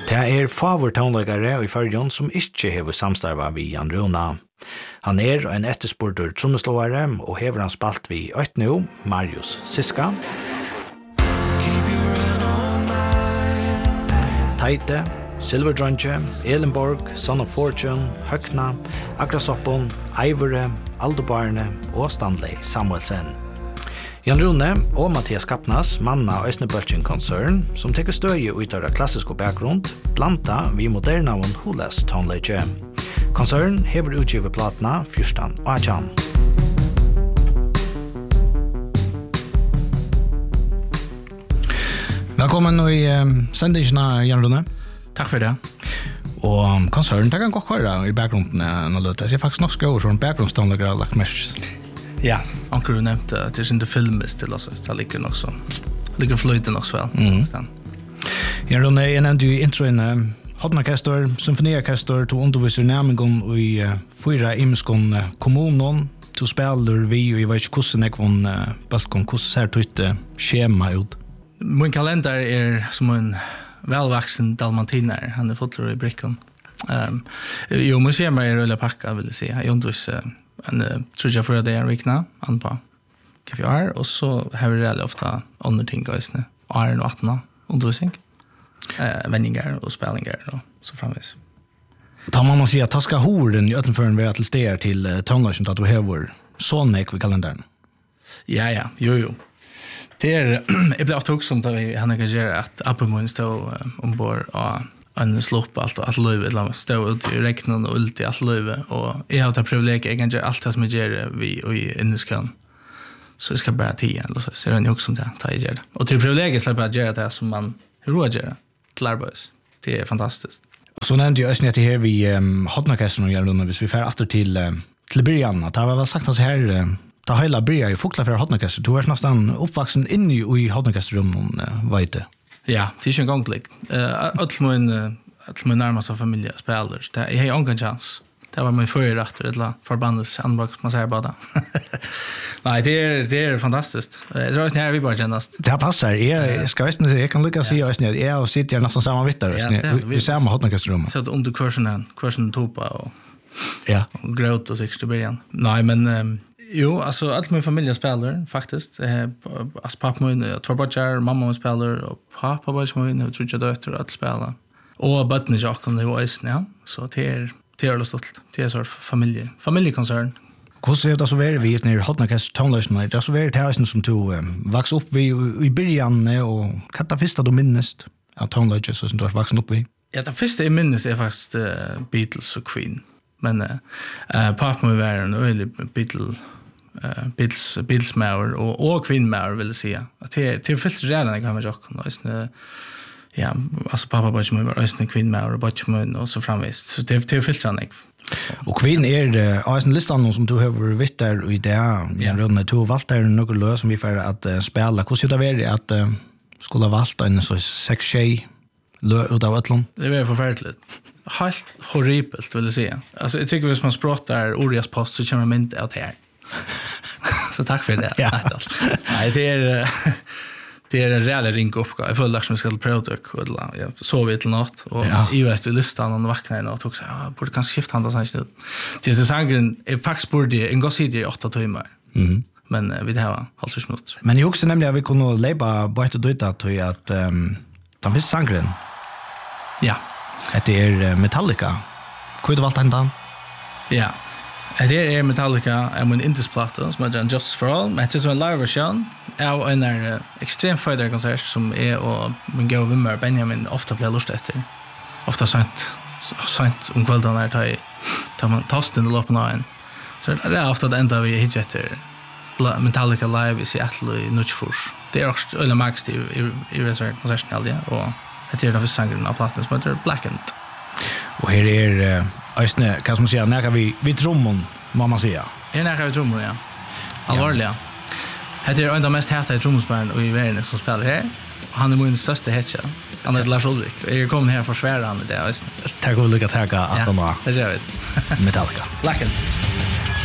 Det favorittonleggare i Førjun som ikke hever samstarva vi Jan Runa. Han en etterspurter trommeslåare og hever han spalt vi 8 nå, Marius Siska. Teite, Silverdrunche, Elenborg, Son of Fortune, Høgna, Akrasoppon, Eivore, Aldobarne og Stanley Samuelsen. Jan Rune og Mathias Kapnas, manna av Østnebølgen Concern, som teker støye ut av klassisk bakgrunn, blanta vi moderna av Hules tonleggje. Concern hever utgivet platna 14 og 18. Velkommen i sendingen, Jan Rune. Takk for det. Og Concern, det kan gå kvar i bakgrunnen nå løte. Det faktisk nok skjøver som bakgrunnstonleggere har lagt mest. Ja, anker du nevnte at det ikke filmes til oss, det ligger nok så. Det ligger fløyte nok så vel. Jan Rune, jeg nevnte jo i introen Hodnorkester, symfoniorkester, to underviser nærmengon i 4 imeskon kommunen, to spiller vi, og jeg vet ikke hvordan jeg vann balkon, hvordan ser det skjema ut? Min kalender som en velvaksen dalmatiner, han fotler i brikken. Jo, min skjema rullig pakka, vil jeg si. Jeg underviser en tror jeg for det en vikna, an på KFR, og så har vi reellig ofte andre ting gøysene, 18 og 18 undervisning. Vendingar og spellingar og så framvis. Da må man si at ta skal horen i Øtlenføren være til steder til tonlagen at du hever sånn ek ved kalenderen? Ja, jo. Det jeg ble ofte også om da vi hann engagerer at Appemoen stod ombord og en slopp alt løyve, stod ut i reknen og ult i alt løyve, og jeg har tatt privilegiet, jeg kan gjøre alt det som jeg gjør vi i inneskøen. Så jeg skal bare 10, eller så jeg er også om det, da jeg gjør det. Og til privilegiet slipper jeg å gjøre det som man råd gjøre til arbeids. Det fantastisk. Så nevnte jeg også at her vi Hodnorkesteren og Gjerlund, hvis vi fer atter til byrjan, at det var vel sagt at her da heila byrja i Fokla for Hodnorkester, du er nesten oppvaksen inne i Hodnorkesterrummen, vet du? Ja, det er ikke en gang lik. Alt min nærmeste familie spiller, jeg har ingen chans. Det var min förra rätt eller förbannelse anbaks man säger bara. Nej, det är fantastiskt. Det är när vi bara kännas. Det passar. Jag ska visst jag kan lyckas se att jag och sitter nästan samma vittare. Vi ser med Hodnorkesterrum. Så att under kursen topa och ja, och gråt och sex till början. Nej, men jo, alltså allt min familj spelar faktiskt. Pappa min, två barn, mamma spelar och pappa min och tror jag döttrar att spela. Och barnen jag kan det vara ja. Så det är stolt. Det är så familjekoncern. Hvordan er det så vært vi når Hodnorkester tonløsene? Det er så vært her som du vokste opp vi i byrjan, og hva er det første du minnest av tonløsene som du har vokset opp vi? Ja, det første jeg minnest faktisk Beatles og Queen. Men pappa må være en øyelig Beatles-maur og Queen-maur, vil jeg si. Det er først redan jeg har med jokken. Ja, alltså pappa bara som var ösnen kvinnor och bara och så framvis. Så det är filtran jag. Och Queen en listan som du har vitt där i det. Jag rundar två valt där några lös som vi får att spela. Hur ser det vara att skulle ha valt en så 6 lö ut av Ötlund? Det var förfärligt. Helt horribelt vill jag säga. Alltså jag tycker hvis man språtar Orias post så kommer man inte att här. Så tack för det. Ja. Nej, det är en rejäl ringuppgåva. Jag följde som jag skulle pröva och jag sov till natt och i vet i listan och vaknade och tog så borde kanske skifta handa sen. Det är sången är faktiskt borde en gång i 8 timmar. Men vi det här halvt minuter. Men jag också nämligen att vi kunde leva bara till detta tror jag att den finns sången. Ja. Det är Metallica. Kunde valt ända. Ja. Det är Metallica en indisplatta som heter Justice for All. Men det är som en live-version av en extremt fighter-konsert som är och min gode vimmer Benjamin ofta blir lust efter. Ofta sent kvällen när tar man tasten och loppen av en. Så det är ofta det enda vi hittar efter Metallica live i Seattle i Nutchfors. Det är också öliga magst i konserten alltid. Och det är den första sången av plattan som heter Blackened. Och här är ösne, kan man säga, när vi trummon, må man säga. När vi trummon, ja. Allvarliga. Det är en av mest hatade trumspelaren i världen som spelar här. Han är min största hetcha. Han heter Lars Ulrik. Jag kommer här för svära han i det. Tack och lycka till att han har Metallica. Metallica. Blackened.